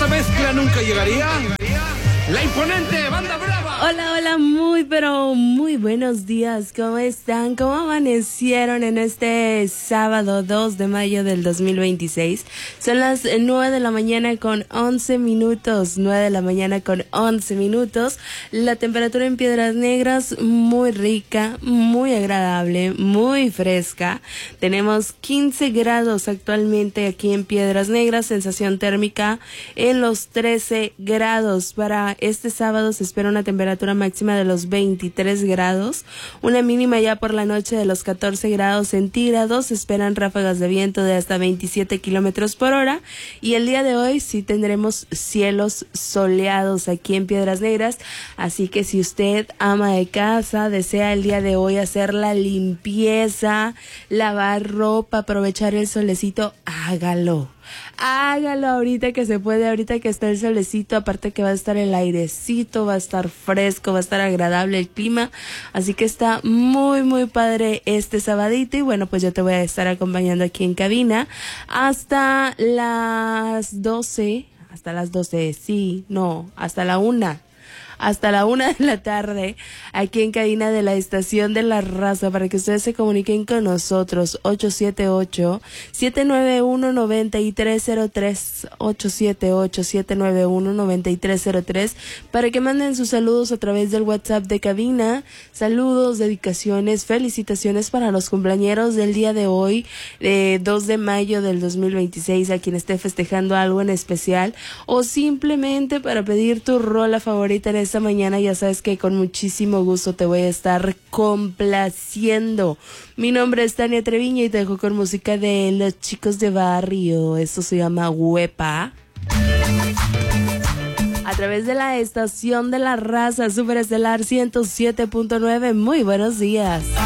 esa mezcla nunca llegaría. La imponente Banda Brava. Hola, hola, muy pero muy buenos días. ¿Cómo están? ¿Cómo amanecieron en este sábado 2 de mayo del 2026? Son las 9 de la mañana con 11 minutos. 9 de la mañana con 11 minutos. La temperatura en Piedras Negras muy rica, muy agradable, muy fresca. Tenemos 15 grados actualmente aquí en Piedras Negras. Sensación térmica en los 13 grados. Para este sábado se espera una temperatura máxima de los 23 grados, una mínima ya por la noche de los 14 grados centígrados. Se esperan ráfagas de viento de hasta 27 kilómetros por hora. Y el día de hoy sí tendremos cielos soleados aquí en Piedras Negras. Así que si usted, ama de casa, desea el día de hoy hacer la limpieza, lavar ropa, aprovechar el solecito, hágalo. Hágalo ahorita que se puede, ahorita que está el solecito, aparte que va a estar el airecito, va a estar fresco, va a estar agradable el clima, así que está muy muy padre este sabadito. Y bueno, pues yo te voy a estar acompañando aquí en cabina hasta las 12, hasta la 1. Hasta la 1 de la tarde, aquí en cabina de la Estación de la Raza, para que ustedes se comuniquen con nosotros. 878-791-9303, 878-791-9303, para que manden sus saludos a través del WhatsApp de cabina. Saludos, dedicaciones, felicitaciones para los cumpleañeros del día de hoy, 2 de mayo del 2026, a quien esté festejando algo en especial, o simplemente para pedir tu rola favorita en esta mañana. Ya sabes que con muchísimo gusto te voy a estar complaciendo. Mi nombre es Tania Treviño y te dejo con música de Los Chicos de Barrio. Esto se llama Huepa, a través de la Estación de la Raza, Superestelar 107.9. Muy buenos días.